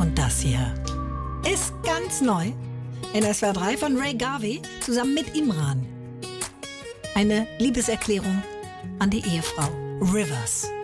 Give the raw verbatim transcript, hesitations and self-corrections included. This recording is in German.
Und das hier ist ganz neu in S W R drei von Ray Garvey zusammen mit Imran. Eine Liebeserklärung an die Ehefrau Rivers.